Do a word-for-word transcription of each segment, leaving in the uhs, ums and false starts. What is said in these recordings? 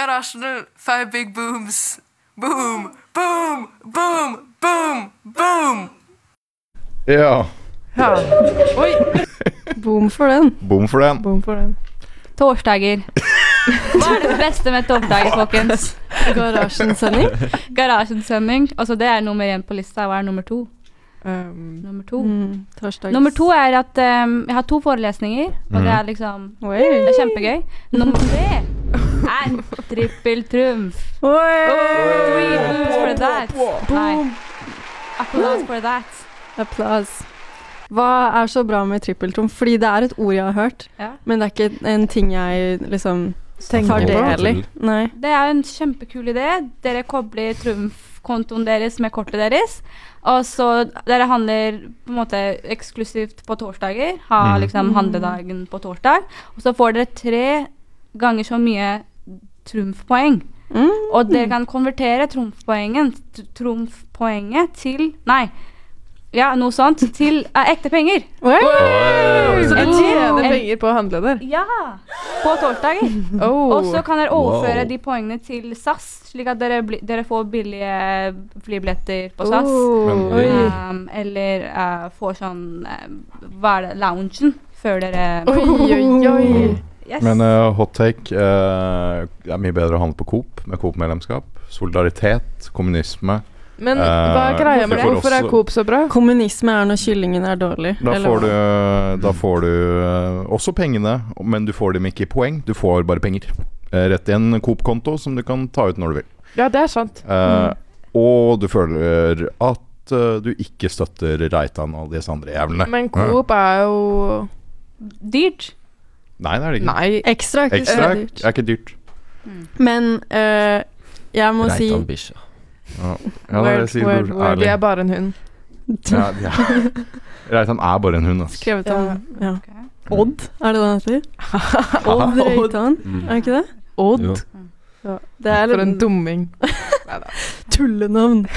Garasjen, five big booms. Boom, boom, boom, boom, boom. Ja. Ja. Oi. Boom for den. Boom for den. Boom for den. Torsdager. Hva er det beste med torsdager, folkens? Garasjen-sending. Garasjen-sending. Altså, det er nummer én på lista. Hva er nummer to? Um, Nummer to. Mm, torsdags. Nummer to er at um, jeg har to forelesninger, og Mm. det er liksom Oi. det er kjempegøy. Nummer tre er trippeltrumf. Oi. Three booms for that. Nei. Applaus for that. Applaus. Hva er så bra med trippeltrumf? Fordi det er et ord jeg har hørt, Ja. men det er ikke en ting jeg liksom Tenker tar på. del i. Nei. Det er en kjempekul idé. Dere kobler trumfkontoen deres med kortet deres. Og så dere handler på en måte eksklusivt på torsdager. Ha Mm. liksom handledagen på torsdag. Og så får dere tre ganger så mye trumfpoeng. Mm. Og dere kan konvertere trumfpoengen, tr- trumfpoenget til Nei. Ja, noe sånt. Til uh, ekte penger. Oi. Så du Eller- tjener eller- penger på å handle der? Ja! På torsdager. Oh. Og så kan dere overføre Wow. de poengene til S A S, slik at dere, bli, dere får billige flybilletter på S A S. Oh. Men- Oi. Um, eller uh, får sånn uh, Hva er det? Loungen før dere Oi, oi, oi. Yes. Men uh, hot take uh, det er mye bedre å handle på Coop med Coop-medlemskap. Solidaritet, kommunisme. Men Eh, hva er greia med hvorfor hvorfor er også- Coop så bra? Kommunisme er når kyllingen er dårlig. Da eller får hva? du, da får du uh, også pengene, men du får dem ikke i poeng. Du får bare penger. Uh, rett i en Coop-konto som du kan ta ut når du vil. Ja, det er sant. Uh, Og du føler at uh, du ikke støtter Reitan og disse andre jævlene. Men Coop er jo Dyrt. Nei, det er det ikke. Nei. Ekstra er ikke Ekstra så er, dyrt. er ikke dyrt. Men øh, jeg må si Reitan bikkja. Ja, ja det er det jeg sier, word, bror. word. De Ærlig. er bare en hund. Ja, ja. Reitan er bare en hund, altså. skrevet om ja. Okay. Odd, er det den heter? Odd Reitan, Mm. er det ikke det? Odd. Jo. Ja. Det er For en litt dumming. tullenavn.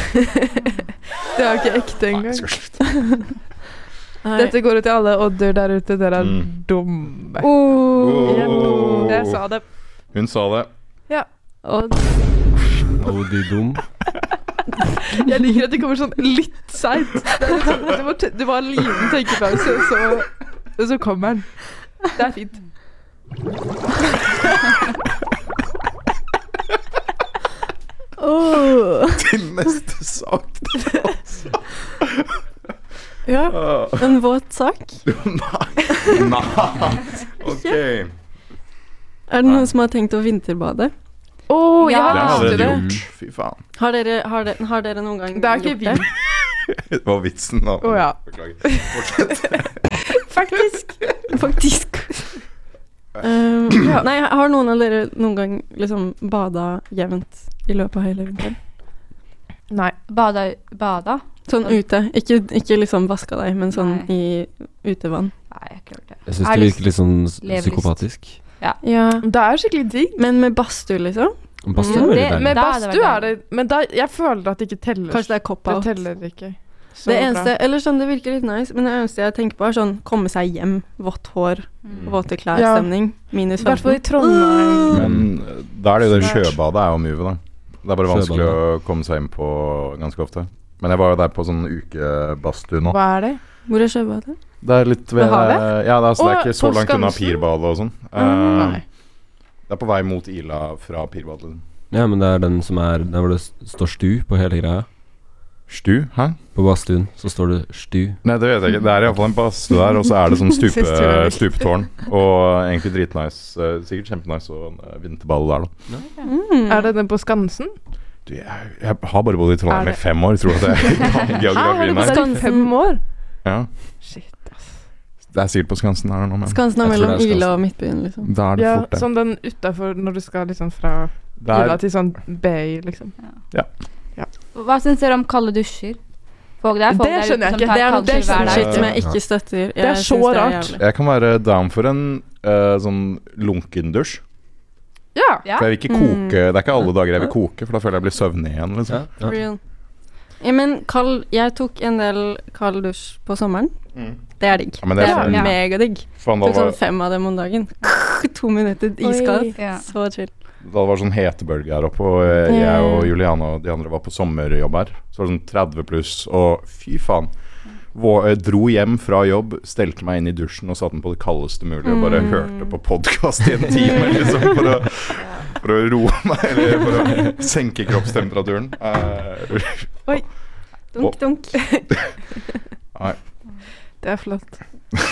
Det er ikke ekte Nei, jeg engang. skal slutte. Nei. Dette går ut til alle Odder der ute. Dere er Mm. dumme. Oh. Oh. Jeg sa det. Hun sa det. Odd. Oh, de dum. Jeg liker at det kommer sånn litt seint. Det, er liksom, det, var te- det var en liten tenkepause, så, så kommer den. Det er fint. Oh. Til neste sak. Ja, Uh, en våt sak. nei. Nei. Ok. Er det noen som har tenkt å vinterbade? Å, oh, jeg Ja. Det har hadde lyst til dere det. gjort. Fy faen. Har dere, har dere, har dere noen gang Det er ikke gjort det? Det var vitsen da. Å, ja. Beklager. Fortsett. Faktisk. Faktisk. Um, Ja. Nei, har noen av dere noen gang liksom bada jevnt i løpet av hele vinteren? Nei. Bada, bada? Sånn ute. Ikke, ikke liksom vaska deg, men sånn i utevann. Nei, jeg har ikke gjort det. Jeg syns Er det lyst- virker litt sånn s- Lever lyst. psykopatisk. Ja. Det er skikkelig digg. Men med badstue, liksom? Badstue er Mm, veldig det- deilig. Med Da hadde det badstue vært er det Men da, jeg føler at det ikke teller. Kanskje det er Det cop-out. teller ikke. Så Det bra. eneste, eller sånn, det virker litt nice, men det eneste jeg tenker på er sånn komme seg hjem, vått hår, Mm. våte klær, Ja. stemning, minus I hvert fall i femten. Trondheim. Men uh, da er det jo det Smart. sjøbadet er jo move, da. Det er bare vanskelig å komme seg inn på ganske ofte. Men jeg var jo der på sånn ukebadstue nå. Hva er det? Hvor er sjøbadet? Det er litt ved Ved havet? Ja, det er, altså, det er Å, ikke så på langt unna Skansen? Pirbadet og sånn. Mm, Uh, Nei. det er på vei mot Ila fra Pirbadet. Ja, men det er den som er der hvor det s- står stu på hele greia. Stu? Hæ? På badstuen så står det stu. Nei, det vet jeg ikke. Det er iallfall en badstue der, og så er det sånn stupe, Siste jeg vet. stupetårn. Og egentlig dritnice. uh, Sikkert kjempenice og en uh, vinterball der, da. Mm. Er det den på Skansen? Du, jeg, jeg har bare bodd i Er Trondheim i det- fem år, tror du at jeg kan Hæ, har geografien du bodd her? der i fem år? Ja. Shit, ass. Det er sikkert på Skansen her nå, men Skansen er Jeg tror mellom det er Ila Skansen. og Midtbyen, liksom. da er det Ja, fort, det. sånn den utenfor når du skal liksom fra Det Ila er, til sånn Bay, liksom. Hva syns dere om kalde dusjer? Folk, det er folk Det der ute skjønner jeg som ikke. tar Det er noe kalde dusjer hver dag. shit som jeg ikke støtter. Jeg Det er så synes rart. jævlig. jeg kan være down for en uh, sånn lunkendusj. Ja. Ja. For jeg vil ikke Mm. koke. Det er ikke alle dager jeg vil koke, for da føler jeg jeg blir søvnig igjen. Liksom. Ja, ja. Real. Ja, men kald Jeg tok en del kald dusj på sommeren. Mm. Det er digg. Ja, men det, det er er sånn- megadigg. Faen, da Tok sånn var, fem av dem om dagen. To minutter iskaldt. Ja. Så chill. Da det var sånn hetebølge her oppe, og eh, jeg og Juliana og de andre var på sommerjobb her. Så var det sånn tretti pluss, og fy faen. Vå- jeg dro hjem fra jobb, stelte meg inn i dusjen og satte den på det kaldeste mulig, og bare hørte på podcast i en time, liksom, for å, for å roe meg, eller for å senke kroppstemperaturen. Uh, Oi. Dunk, dunk. nei. Det er flott.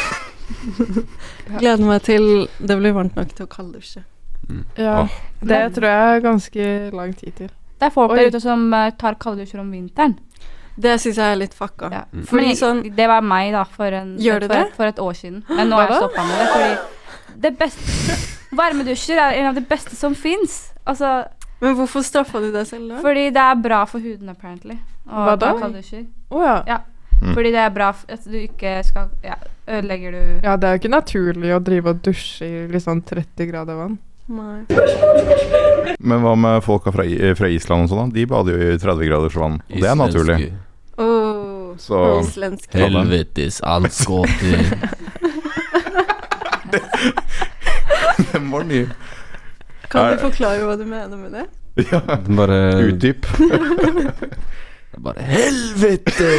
Gleder meg til det blir varmt nok til å kalddusje. Ja, Åh. det tror jeg er ganske lang tid til. Det er folk Oi. der ute som eh, tar kalddusjer om vinteren. Det synes jeg er litt fucka. Ja. Fordi Men sånn, det var meg da for, en, Gjør det for, det? for et år siden. Men nå har Hva jeg da? stoppet med det, fordi det beste varmedusjer er en av de beste som finnes. Altså, men hvorfor straffa du deg selv da? fordi det er bra for huden, apparently. å Hva ta da? kalddusjer. Å ja. Ja. Mm. Fordi det er bra f- at du ikke skal Ja, ødelegger du Ja, det er jo ikke naturlig å drive og dusje i liksom tretti grader vann. Nei. Men hva med folka fra, I- fra Island og sånn da? De bader jo i tretti graders vann, og det er naturlig. Åh, Så islensk. Helvetes anskåter. den var ny. Kan du forklare hva du mener med det? Ja, Bare utdyp. Bare helvete!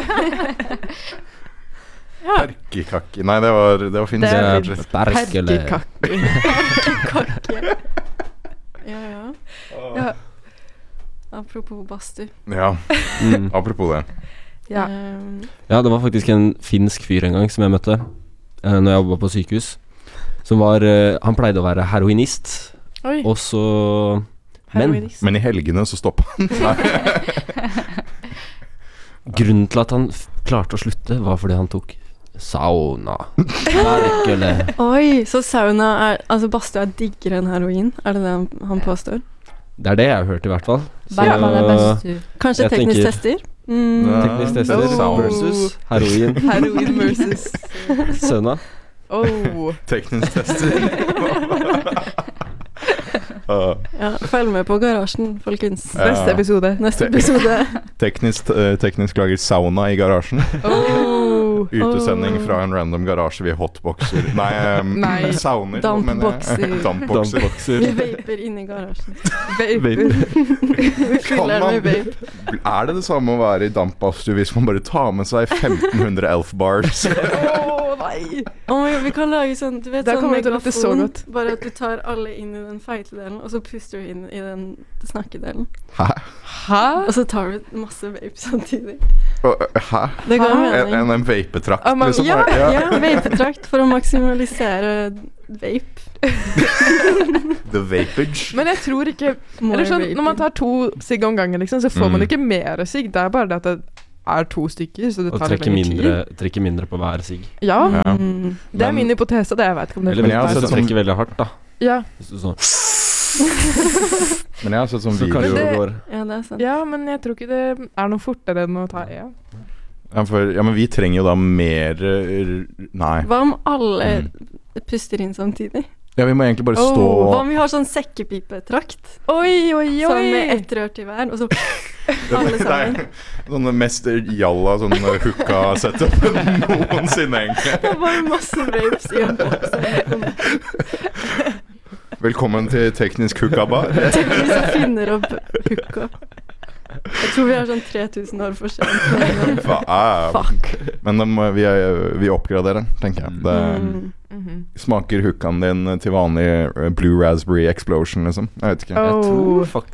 Perkekakki. Nei, det var, det var fint. Det Det er er fint. berkele. Perkekakki. Kakke. Ja, ja. Ja. Apropos badstue. Ja, Mm. apropos det. Ja. Ehm, Ja, det var faktisk en finsk fyr en gang som jeg møtte eh, når jeg jobbet på sykehus. Som var eh, Han pleide å være heroinist, Oi. og så Men Heroinist. Men i helgene så stoppa han. grunnen til at han f klarte å slutte, var fordi han tok sauna. Berkele. Oi, så sauna er Altså badstue er diggere enn heroin? Er det det han, han påstår? Det er det jeg har hørt, i hvert fall. Så Bergman er best du. Kanskje Jeg teknisk tenker- tester? Mm. Ja. teknisk tester Oh. versus heroin. Heroin versus Sauna. Oh. Teknisk tester. Uh, Ja, følg med på Garasjen, folkens. Ja. Neste episode. Neste episode. teknisk, eh, teknisk lager sauna i garasjen. Oh. Utesending Oh. fra en random garasje vi hotboxer. Nei, um, Nei. sauner. Dampbokser. mener jeg. Dampbokser. Vi vaper inni garasjen. Vape. Vi fyller den med vape. Er det det samme å være i dampbadstue hvis man bare tar med seg femten hundre elf bars? Å nei! Oh my God, vi kan lage sånn, du vet Det sånn kommer til å lukte så megafon, godt. bare at du tar alle inn i den feite delen, og så puster du inn i den snakkedelen. Hæ? Hæ? Og så tar du masse vape samtidig. Å, Hæ? Det ga Hæ? mening. En, en vapetrakt, Ah, man- liksom? Ja, Ja. ja, vapetrakt for å maksimalisere vape. The vapage. Men jeg tror ikke More Eller sånn, vaping. når man tar to sigg om gangen, liksom, så får man Mm. ikke mer sigg. Det er bare det at det er to stykker, så det Og tar litt trekke lengre mindre, tid. trekke mindre på hver sigg. Ja, Ja. Mm. det er Men- min hypotese. Det jeg vet ikke om det Eller Men jeg har hvis sett du sånn- trekker veldig hardt, da. Ja. Hvis du sånn, Men jeg har sett sånn så video kanskje det- det går. Ja, det er sant. ja, men jeg tror ikke det er noe fortere enn å ta én. ja, for, ja, men vi trenger jo da mer eh, Nei. Hva om alle Mm. puster inn samtidig? Ja, vi må egentlig bare Oh, stå Hva om vi har sånn sekkepipetrakt? Oi, oi, Sånn med oi! ett rør til hver, og så alle sammen. Sånn mest jalla sånn hooka-setup noensinne, egentlig. Det er bare masse vapes i en boks. Velkommen til Teknisk hooka-bar. Tenk hvis vi finner opp hooka. Jeg tror vi er sånn tre tusen år for sent. Faen. Fuck. Men da må vi, vi oppgraderer, tenker jeg. Det Mm. Mhm. smaker hookaen din til vanlig eh, Blue Raspberry Explosion, liksom. Jeg vet ikke. Jeg Oh. tror fakt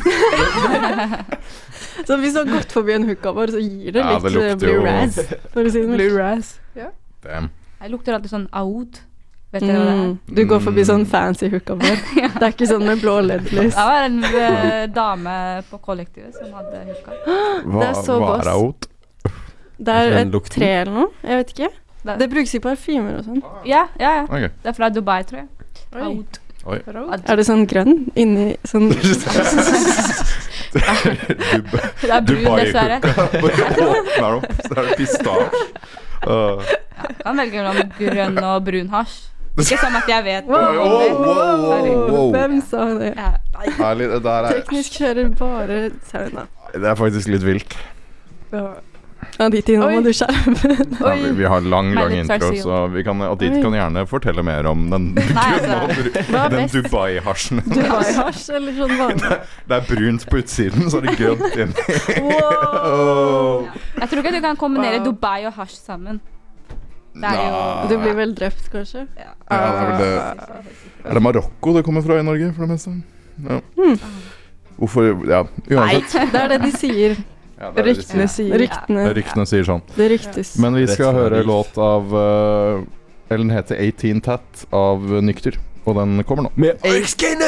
Så hvis du har gått forbi en hooka-bar, så gir det Ja, litt det eh, lukter blue jo- ras, for å si det Blue mildt. Raz. Ja. Damn. Jeg lukter alltid sånn aud. Vet dere hva det er? Mm. Du går forbi sånn fancy hooka-bar. Det er ikke sånn med blå L E D-lys. Det var en eh, dame på kollektivet som hadde hooka. Hva, Det er så hva boss. er out? Det er Den et lukten. tre eller noe. Jeg vet ikke. Det, Det brukes i parfymer og sånn. ja, ja, ja. Ok. Det er fra Dubai, tror jeg. Oi. Aud. Oi. Raud. Er det sånn grønn inni sånn Dub- Det er brun, dessverre. Dubai-hooka. Bare åpner opp, så er det pistasje. Uh, Ja, kan velge mellom grønn og brun hasj. Ikke som at jeg vet Wow, noe om det. wow, wow, Sorry. wow. Hvem sa det? Ja. ærlig, det der er Teknisk kjører bare sauna. Det er faktisk litt vilt. Ja. Aditi, nå Oi. må du skjerpe. Ja, vi, vi har lang, Meg lang litt intro, sarsil. så vi kan, Adit Oi. kan gjerne fortelle mer om den, Nei, altså, hva er den best? Dubai-hasjen. Dubai-hasj eller sånn vanlig? Det er brunt på utsiden, så er det grønt inni. Wow. Jeg tror ikke du kan kombinere Wow. Dubai og hasj sammen. Det er jo Nei. Du blir vel drept, kanskje? ja. Ja, det er vel det. Er det Marokko det kommer fra i Norge, for det meste? Ja. Hvorfor Ja, Nei, uansett. det er det de sier. Ja, det er det de Ryktene sier. sier Ryktene. Ryktene sier sånn. Det ryktes. Men vi Rett skal fra høre Rift. låt av uh, Eller den heter eighteen Tat av Nykter, og den kommer nå. Med